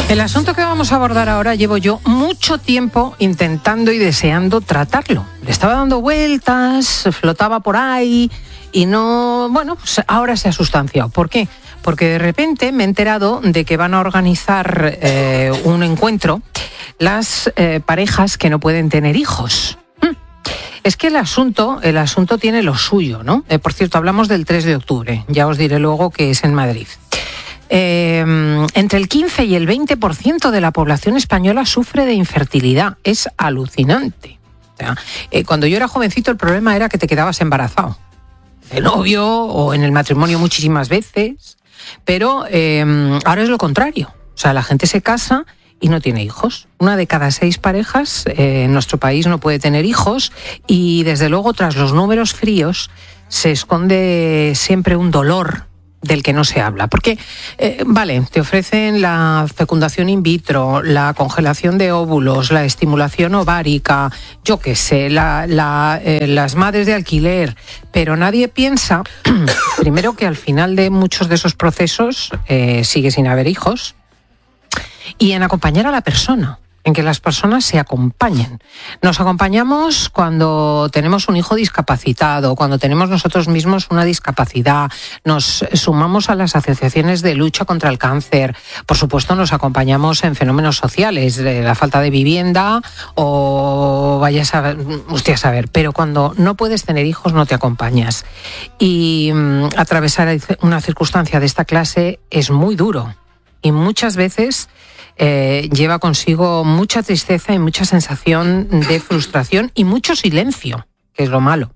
El asunto que vamos a abordar ahora llevo yo mucho tiempo intentando y deseando tratarlo. Le estaba dando vueltas, flotaba por ahí y no... Bueno, pues ahora se ha sustanciado. ¿Por qué? Porque de repente me he enterado de que van a organizar un encuentro las parejas que no pueden tener hijos. Es que el asunto tiene lo suyo, ¿no? Por cierto, hablamos del 3 de octubre. Ya os diré luego que es en Madrid. Entre el 15 y el 20% de la población española sufre de infertilidad. Es alucinante. O sea, cuando yo era jovencito el problema era que te quedabas embarazado. De novio o en el matrimonio muchísimas veces. Pero ahora es lo contrario. O sea, la gente se casa y no tiene hijos. 1 de cada 6 parejas en nuestro país no puede tener hijos y desde luego tras los números fríos se esconde siempre un dolor del que no se habla. Porque, vale, te ofrecen la fecundación in vitro, la congelación de óvulos, la estimulación ovárica, yo qué sé, las madres de alquiler, pero nadie piensa, primero, que al final de muchos de esos procesos sigue sin haber hijos, y en acompañar a la persona, en que las personas se acompañen. Nos acompañamos cuando tenemos un hijo discapacitado, cuando tenemos nosotros mismos una discapacidad, nos sumamos a las asociaciones de lucha contra el cáncer, por supuesto nos acompañamos en fenómenos sociales, de la falta de vivienda o vayas a usted a saber, pero cuando no puedes tener hijos no te acompañas. Y atravesar una circunstancia de esta clase es muy duro y muchas veces lleva consigo mucha tristeza y mucha sensación de frustración y mucho silencio, que es lo malo.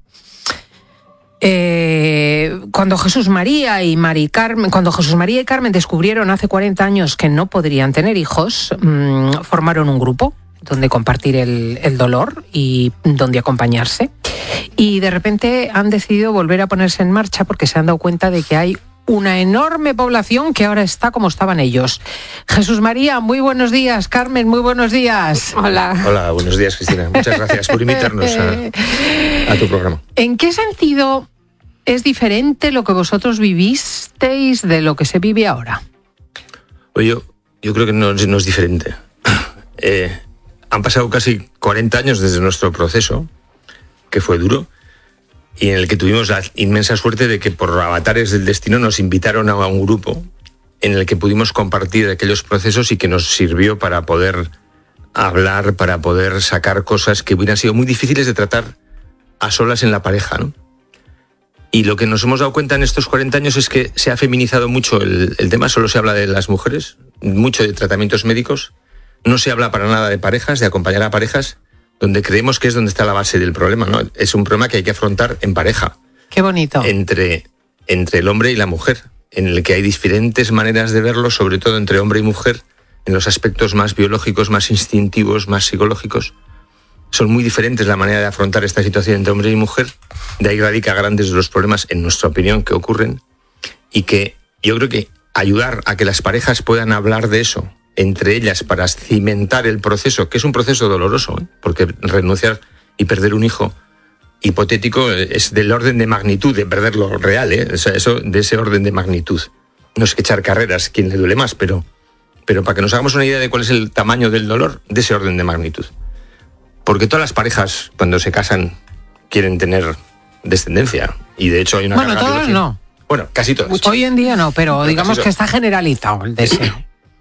Cuando Jesús María y Carmen descubrieron hace 40 años que no podrían tener hijos, formaron un grupo donde compartir el dolor y donde acompañarse. Y de repente han decidido volver a ponerse en marcha porque se han dado cuenta de que hay una enorme población que ahora está como estaban ellos. Jesús María, muy buenos días. Carmen, muy buenos días. Hola. Hola, buenos días, Cristina. Muchas gracias por invitarnos a tu programa. ¿En qué sentido es diferente lo que vosotros vivisteis de lo que se vive ahora? Oye, yo creo que no es diferente. Han pasado casi 40 años desde nuestro proceso, que fue duro, y en el que tuvimos la inmensa suerte de que por avatares del destino nos invitaron a un grupo en el que pudimos compartir aquellos procesos y que nos sirvió para poder hablar, para poder sacar cosas que hubieran sido muy difíciles de tratar a solas en la pareja, ¿no? Y lo que nos hemos dado cuenta en estos 40 años es que se ha feminizado mucho el tema, solo se habla de las mujeres, mucho de tratamientos médicos, no se habla para nada de parejas, de acompañar a parejas, donde creemos que es donde está la base del problema, ¿no? Es un problema que hay que afrontar en pareja. Qué bonito. Entre el hombre y la mujer, en el que hay diferentes maneras de verlo, sobre todo entre hombre y mujer, en los aspectos más biológicos, más instintivos, más psicológicos. Son muy diferentes la manera de afrontar esta situación entre hombre y mujer. De ahí radica grandes de los problemas, en nuestra opinión, que ocurren. Y que yo creo que ayudar a que las parejas puedan hablar de eso entre ellas para cimentar el proceso, que es un proceso doloroso, porque renunciar y perder un hijo hipotético es del orden de magnitud de perder lo real, o sea, eso de ese orden de magnitud. No es que echar carreras quien le duele más, pero para que nos hagamos una idea de cuál es el tamaño del dolor, de ese orden de magnitud. Porque todas las parejas, cuando se casan, quieren tener descendencia, y de hecho hay una carga todas no. Bueno, casi todas. Hoy en día no, pero digamos que está generalizado el deseo.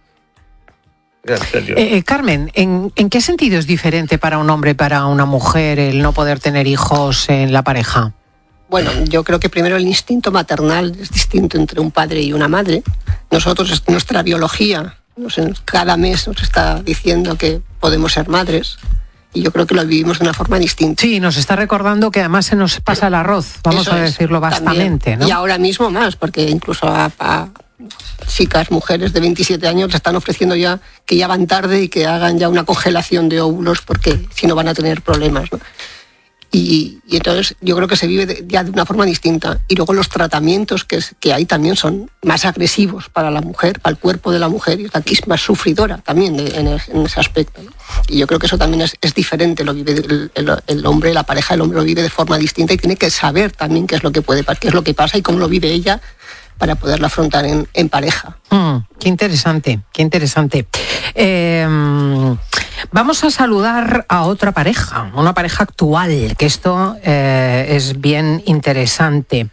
Carmen, ¿en qué sentido es diferente para un hombre y para una mujer el no poder tener hijos en la pareja? Bueno, yo creo que primero el instinto maternal es distinto entre un padre y una madre. Nosotros, nuestra biología, cada mes nos está diciendo que podemos ser madres. Y yo creo que lo vivimos de una forma distinta. Sí, nos está recordando que además se nos pasa el arroz, vamos a decirlo bastante, ¿no? Y ahora mismo más, porque incluso a chicas, mujeres de 27 años le están ofreciendo ya que ya van tarde y que hagan ya una congelación de óvulos porque si no van a tener problemas, ¿no? Y entonces yo creo que se vive ya de una forma distinta. Y luego los tratamientos que hay también son más agresivos para la mujer, para el cuerpo de la mujer, y aquí es más sufridora también en ese aspecto, ¿no? Y yo creo que eso también es diferente, lo vive el hombre, la pareja, el hombre lo vive de forma distinta y tiene que saber también qué es lo que pasa y cómo lo vive ella para poderla afrontar en pareja. Qué interesante, qué interesante. Vamos a saludar a otra pareja, una pareja actual, que esto es bien interesante.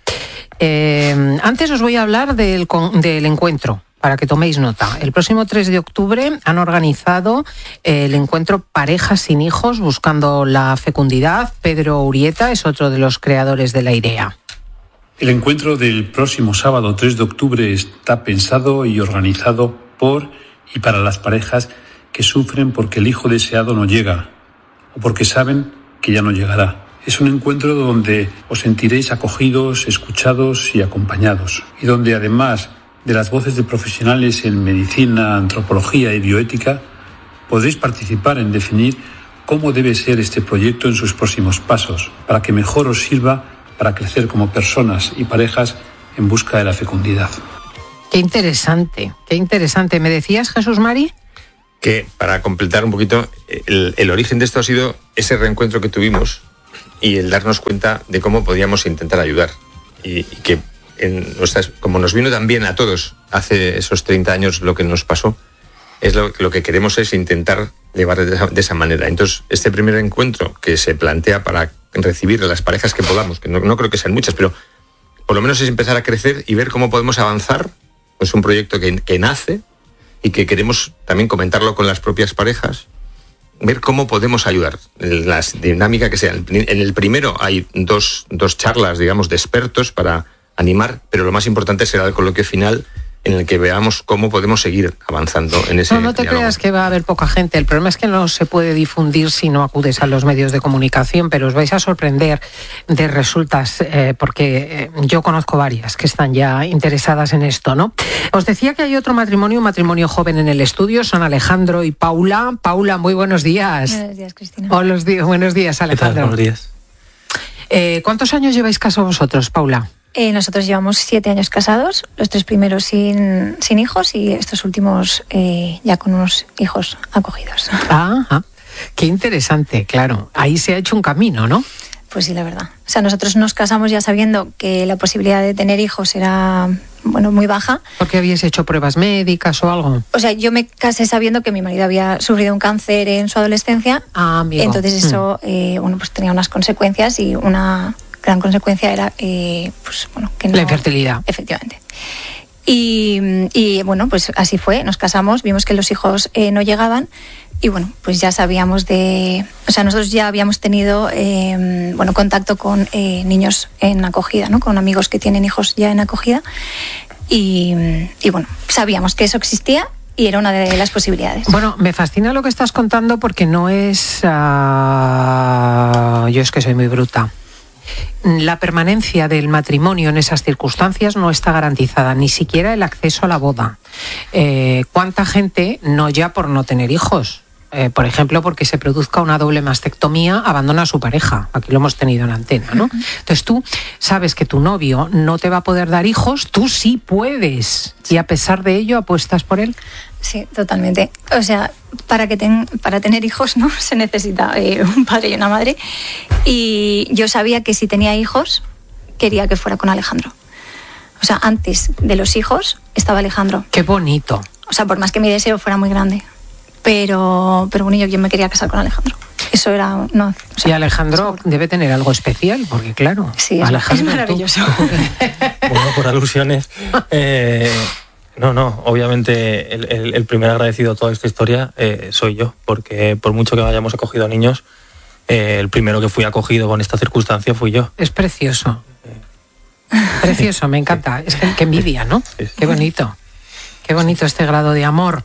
Antes os voy a hablar del encuentro, para que toméis nota. El próximo 3 de octubre han organizado el encuentro Parejas sin hijos, buscando la fecundidad. Pedro Urieta es otro de los creadores de la idea. El encuentro del próximo sábado 3 de octubre está pensado y organizado por y para las parejas que sufren porque el hijo deseado no llega o porque saben que ya no llegará. Es un encuentro donde os sentiréis acogidos, escuchados y acompañados, y donde además de las voces de profesionales en medicina, antropología y bioética, podréis participar en definir cómo debe ser este proyecto en sus próximos pasos, para que mejor os sirva para crecer como personas y parejas en busca de la fecundidad. Qué interesante, qué interesante. ¿Me decías, Jesús Mari? Que, para completar un poquito, el origen de esto ha sido ese reencuentro que tuvimos y el darnos cuenta de cómo podíamos intentar ayudar. Y que como nos vino tan bien a todos hace esos 30 años lo que nos pasó, es lo que queremos es intentar llevar de esa manera. Entonces, este primer encuentro que se plantea para recibir a las parejas que podamos, que no creo que sean muchas, pero por lo menos es empezar a crecer y ver cómo podemos avanzar. Es un proyecto que nace y que queremos también comentarlo con las propias parejas, ver cómo podemos ayudar, la dinámica que sea. En el primero hay dos charlas, digamos, de expertos para animar, pero lo más importante será el coloquio final en el que veamos cómo podemos seguir avanzando en ese No te diálogo. creas que va a haber poca gente. El problema es que no se puede difundir si no acudes a los medios de comunicación, pero os vais a sorprender de resultas, porque yo conozco varias que están ya interesadas en esto, ¿no? Os decía que hay otro matrimonio, un matrimonio joven en el estudio, son Alejandro y Paula. Paula, muy buenos días. Buenos días, Cristina. Buenos días, Alejandro. Buenos días. ¿Cuántos años lleváis casados vosotros, Paula? Nosotros llevamos 7 años casados, los 3 primeros sin hijos y estos últimos ya con unos hijos acogidos. Qué interesante, claro. Ahí se ha hecho un camino, ¿no? Pues sí, la verdad. O sea, nosotros nos casamos ya sabiendo que la posibilidad de tener hijos era, muy baja. ¿Por qué habíais hecho pruebas médicas o algo? O sea, yo me casé sabiendo que mi marido había sufrido un cáncer en su adolescencia. Amigo. Entonces eso, pues tenía unas consecuencias y una gran consecuencia era, que no... La infertilidad. Efectivamente. Y pues así fue, nos casamos, vimos que los hijos no llegaban y pues ya sabíamos nosotros ya habíamos tenido contacto con niños en acogida, ¿no? Con amigos que tienen hijos ya en acogida y sabíamos que eso existía y era una de las posibilidades. Bueno, me fascina lo que estás contando porque no es... yo es que soy muy bruta. La permanencia del matrimonio en esas circunstancias no está garantizada, ni siquiera el acceso a la boda. ¿Cuánta gente, no ya por no tener hijos, por ejemplo, porque se produzca una doble mastectomía, abandona a su pareja? Aquí lo hemos tenido en antena, ¿no? Entonces tú sabes que tu novio no te va a poder dar hijos, tú sí puedes, y a pesar de ello apuestas por él. Sí, totalmente. O sea, para tener hijos, ¿no? Se necesita un padre y una madre. Y yo sabía que si tenía hijos, quería que fuera con Alejandro. O sea, antes de los hijos estaba Alejandro. ¡Qué bonito! O sea, por más que mi deseo fuera muy grande. Pero bueno, yo me quería casar con Alejandro. Eso era... No, o sea, y Alejandro seguro. Debe tener algo especial, porque claro... Sí, Alejandro, es maravilloso. Bueno, por alusiones... No, obviamente el primer agradecido a toda esta historia soy yo, porque por mucho que hayamos acogido a niños, el primero que fui acogido con esta circunstancia fui yo. Es precioso. Precioso, me encanta. Es que envidia, ¿no? Sí. Qué bonito. Qué bonito este grado de amor.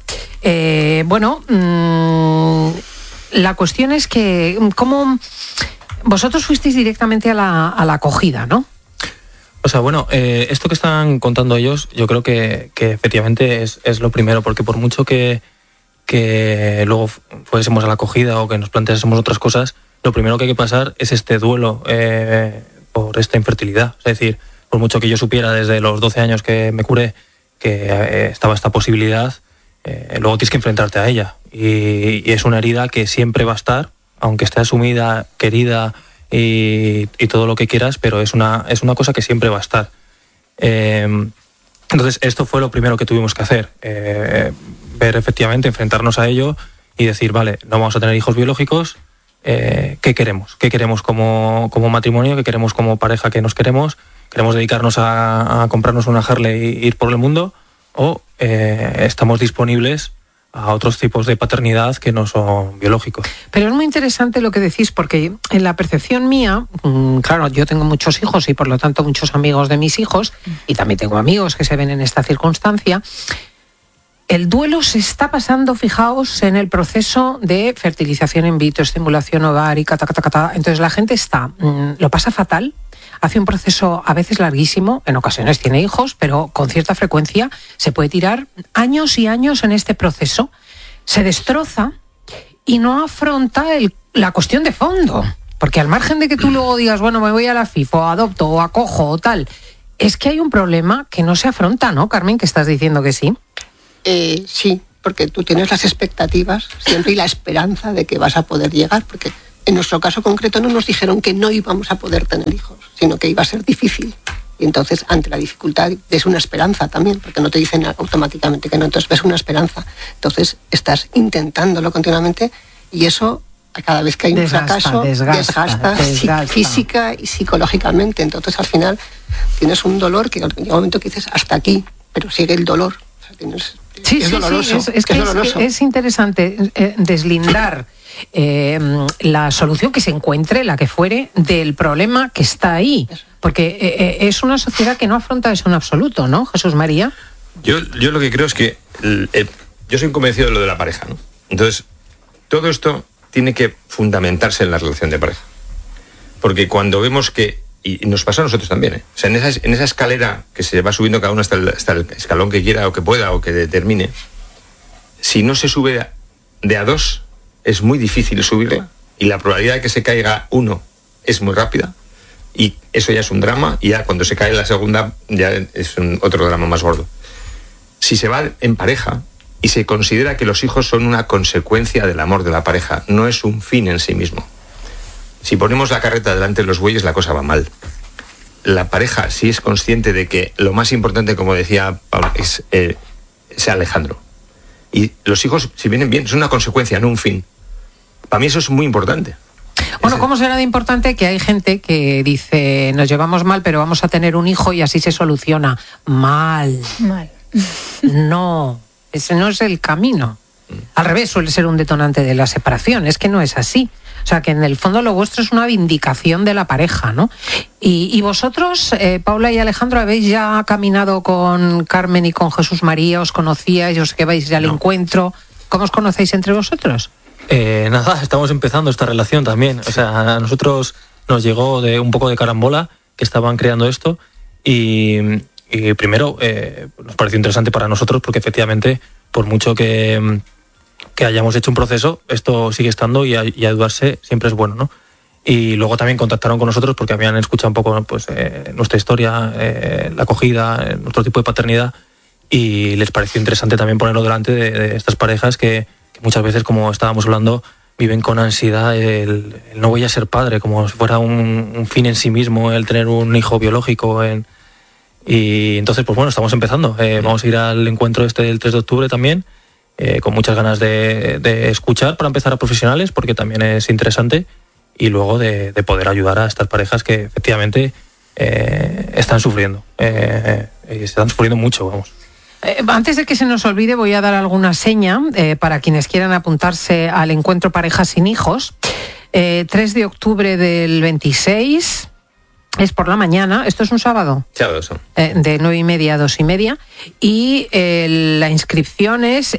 La cuestión es que, ¿cómo vosotros fuisteis directamente a la acogida, ¿no? O sea, esto que están contando ellos, yo creo que efectivamente es lo primero, porque por mucho que luego fuésemos a la acogida o que nos planteásemos otras cosas, lo primero que hay que pasar es este duelo por esta infertilidad. Es decir, por mucho que yo supiera desde los 12 años que me curé que estaba esta posibilidad, luego tienes que enfrentarte a ella. Y es una herida que siempre va a estar, aunque esté asumida, querida y todo lo que quieras, pero es una cosa que siempre va a estar. Entonces, esto fue lo primero que tuvimos que hacer, ver efectivamente, enfrentarnos a ello y decir, vale, no vamos a tener hijos biológicos, ¿qué queremos? ¿Qué queremos como matrimonio? ¿Qué queremos como pareja que nos queremos? ¿Queremos dedicarnos a comprarnos una Harley e ir por el mundo? ¿O estamos disponibles a otros tipos de paternidad que no son biológicos? Pero es muy interesante lo que decís, porque en la percepción mía, claro, yo tengo muchos hijos y por lo tanto muchos amigos de mis hijos, y también tengo amigos que se ven en esta circunstancia. El duelo se está pasando, fijaos, en el proceso de fertilización in vitro, estimulación ovárica, entonces la gente lo pasa fatal, hace un proceso a veces larguísimo, en ocasiones tiene hijos, pero con cierta frecuencia se puede tirar años y años en este proceso, se destroza y no afronta la cuestión de fondo, porque al margen de que tú luego digas, bueno, me voy a la FIF, o adopto, o acojo, o tal, es que hay un problema que no se afronta, ¿no, Carmen? Que estás diciendo que sí. Sí, porque tú tienes las expectativas siempre y la esperanza de que vas a poder llegar, porque en nuestro caso concreto no nos dijeron que no íbamos a poder tener hijos, sino que iba a ser difícil. Y entonces, ante la dificultad, ves una esperanza también, porque no te dicen automáticamente que no, entonces ves una esperanza. Entonces, estás intentándolo continuamente y eso, cada vez que hay un fracaso, desgasta física y psicológicamente. Entonces, al final, tienes un dolor que llega un momento que dices, hasta aquí, pero sigue el dolor. O sea, es doloroso. Es interesante deslindar la solución que se encuentre, la que fuere, del problema que está ahí. Porque es una sociedad que no afronta eso en absoluto, ¿no, Jesús María? Yo lo que creo es que yo soy convencido de lo de la pareja, ¿no? Entonces, todo esto tiene que fundamentarse en la relación de pareja. Porque cuando vemos que, y nos pasa a nosotros también, o sea, en esa escalera que se va subiendo cada uno hasta el escalón que quiera o que pueda o que determine, si no se sube de a dos, es muy difícil subirla y la probabilidad de que se caiga uno es muy rápida y eso ya es un drama, y ya cuando se cae la segunda ya es otro drama más gordo. Si se va en pareja y se considera que los hijos son una consecuencia del amor de la pareja, no es un fin en sí mismo. Si ponemos la carreta delante de los bueyes, la cosa va mal. La pareja sí es consciente de que lo más importante, como decía Pablo, es Alejandro. Y los hijos, si vienen bien, son una consecuencia, no un fin. Para mí eso es muy importante. Bueno, ¿cómo será de importante que hay gente que dice, nos llevamos mal, pero vamos a tener un hijo y así se soluciona? Mal. No, ese no es el camino. Al revés, suele ser un detonante de la separación. Es que no es así. O sea, que en el fondo lo vuestro es una vindicación de la pareja, ¿no? Y vosotros, Paula y Alejandro, ¿habéis ya caminado con Carmen y con Jesús María? ¿Os conocíais? ¿Os que vais ya al encuentro? ¿Cómo os conocéis entre vosotros? Nada, estamos empezando esta relación también. O sea, a nosotros nos llegó de un poco de carambola que estaban creando esto y primero nos pareció interesante para nosotros porque efectivamente, por mucho que hayamos hecho un proceso, esto sigue estando y ayudarse siempre es bueno, ¿no? Y luego también contactaron con nosotros porque habían escuchado un poco pues, nuestra historia, la acogida, nuestro tipo de paternidad, y les pareció interesante también ponerlo delante de estas parejas que muchas veces, como estábamos hablando, viven con ansiedad el no voy a ser padre, como si fuera un fin en sí mismo, el tener un hijo biológico. Y entonces, pues bueno, estamos empezando. Vamos a ir al encuentro del 3 de octubre también, con muchas ganas de escuchar para empezar a profesionales, porque también es interesante, y luego de poder ayudar a estas parejas que efectivamente están sufriendo. Están sufriendo mucho, vamos. Antes de que se nos olvide, voy a dar alguna seña para quienes quieran apuntarse al encuentro Parejas sin Hijos. 3 de octubre del 26, es por la mañana, esto es un sábado. Sábado son. De 9:30 a 2:30. Y la inscripción es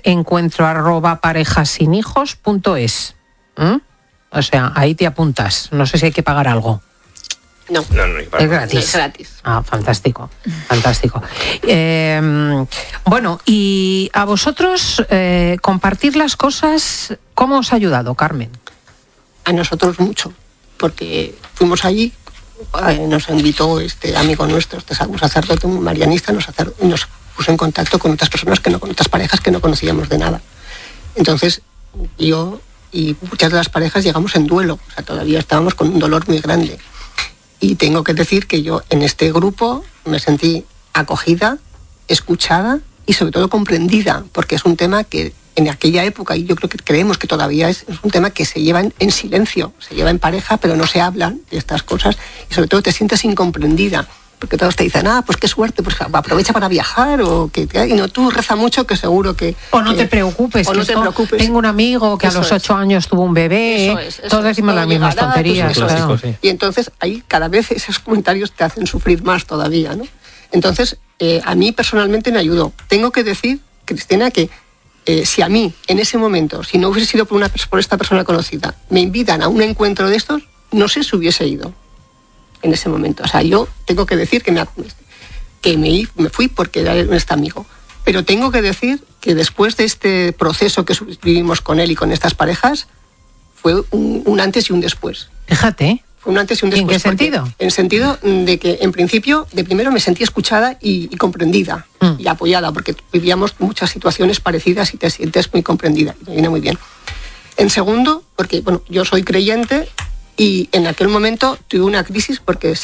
encuentro@parejasinhijos.es. O sea, ahí te apuntas. No sé si hay que pagar algo. No, es gratis. Es gratis. Ah, fantástico, fantástico. Bueno, y a vosotros compartir las cosas, ¿cómo os ha ayudado, Carmen? A nosotros mucho, porque fuimos allí, nos invitó este amigo nuestro, este sacerdote, un marianista, nos puso en contacto con otras personas, con otras parejas que no conocíamos de nada. Entonces, yo y muchas de las parejas llegamos en duelo, o sea, todavía estábamos con un dolor muy grande. Y tengo que decir que yo en este grupo me sentí acogida, escuchada y sobre todo comprendida, porque es un tema que en aquella época, y yo creo que creemos que todavía es un tema que se lleva en silencio, se lleva en pareja, pero no se hablan de estas cosas, y sobre todo te sientes incomprendida, porque todos te dicen, pues qué suerte, pues aprovecha para viajar, y no, tú reza mucho, que seguro que... O no te preocupes, tengo un amigo que a los 8 años tuvo un bebé, todos decimos las mismas tonterías. Pues clásico, sí. Y entonces ahí cada vez esos comentarios te hacen sufrir más todavía, ¿no? Entonces, a mí personalmente me ayudó. Tengo que decir, Cristina, que si a mí, en ese momento, si no hubiese sido por esta persona conocida, me invitan a un encuentro de estos, no sé si hubiese ido en ese momento. O sea, yo tengo que decir que me fui porque era este amigo. Pero tengo que decir que después de este proceso que vivimos con él y con estas parejas, fue un antes y un después. Fíjate. Un antes y un después. ¿En qué sentido? En el sentido de que, en principio, de primero me sentí escuchada y comprendida y apoyada, porque vivíamos muchas situaciones parecidas y te sientes muy comprendida. Y me viene muy bien. En segundo, porque yo soy creyente y en aquel momento tuve una crisis porque